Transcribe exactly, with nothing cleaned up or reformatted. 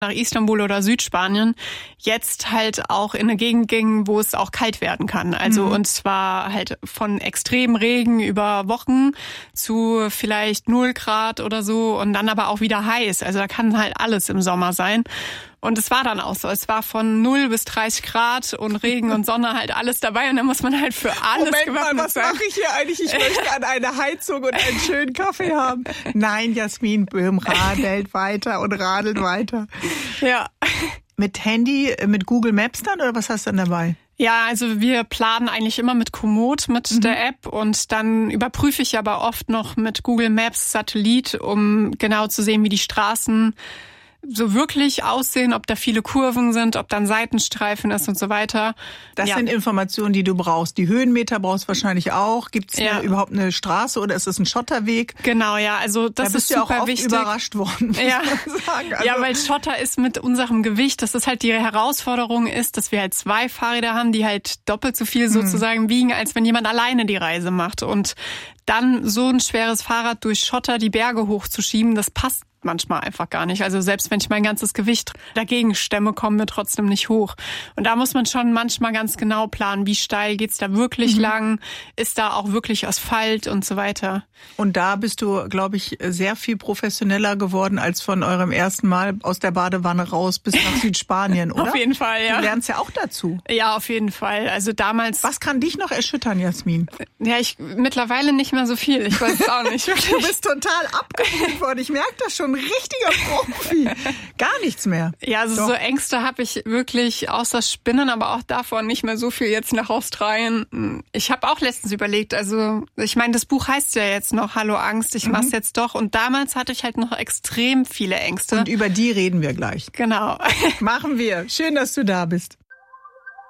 nach Istanbul oder Südspanien, jetzt halt auch in eine Gegend ging, wo es auch kalt werden kann. Also mhm. und zwar halt von extrem Regen über Wochen zu vielleicht null Grad oder so und dann aber auch wieder heiß. Also da kann halt alles im Sommer sein. Und es war dann auch so. Es war von null bis dreißig Grad und Regen und Sonne halt alles dabei. Und dann muss man halt für alles Moment gewappnet mal, was sein. mache ich hier eigentlich? Ich möchte an eine Heizung und einen schönen Kaffee haben. Nein, Jasmin Böhm radelt weiter und radelt weiter. Ja. Mit Handy, mit Google Maps dann oder was hast du dann dabei? Ja, also wir planen eigentlich immer mit Komoot, mit mhm. der App und dann überprüfe ich aber oft noch mit Google Maps Satellit, um genau zu sehen, wie die Straßen so wirklich aussehen, ob da viele Kurven sind, ob da ein Seitenstreifen ist und so weiter. Das ja. sind Informationen, die du brauchst. Die Höhenmeter brauchst du wahrscheinlich auch. Gibt es ja. überhaupt eine Straße oder ist es ein Schotterweg? Genau, ja, also das da bist ist du super auch oft wichtig. Überrascht worden, muss ja. man sagen. Also ja, weil Schotter ist mit unserem Gewicht, das ist halt die Herausforderung ist, dass wir halt zwei Fahrräder haben, die halt doppelt so viel sozusagen hm. wiegen, als wenn jemand alleine die Reise macht. Und dann so ein schweres Fahrrad durch Schotter die Berge hochzuschieben, das passt manchmal einfach gar nicht. Also selbst wenn ich mein ganzes Gewicht dagegen stemme, kommen wir trotzdem nicht hoch. Und da muss man schon manchmal ganz genau planen, wie steil geht's da wirklich mhm. lang, ist da auch wirklich Asphalt und so weiter. Und da bist du, glaube ich, sehr viel professioneller geworden als von eurem ersten Mal aus der Badewanne raus bis nach Südspanien, oder? Auf jeden Fall, ja. Du lernst ja auch dazu. Ja, auf jeden Fall. Also damals... Was kann dich noch erschüttern, Jasmin? Ja, ich mittlerweile nicht mehr so viel. Ich weiß es auch nicht. Du bist total abgeholt worden. Ich merke das schon. Ein richtiger Profi. Gar nichts mehr. Ja, also Doch. so Ängste habe ich wirklich außer Spinnen, aber auch davon nicht mehr so viel jetzt nach Australien. Ich habe auch letztens überlegt, also ich meine, das Buch heißt ja jetzt noch Hallo Angst, ich mhm. mach's jetzt doch. Und damals hatte ich halt noch extrem viele Ängste. Und über die reden wir gleich. Genau. Machen wir. Schön, dass du da bist.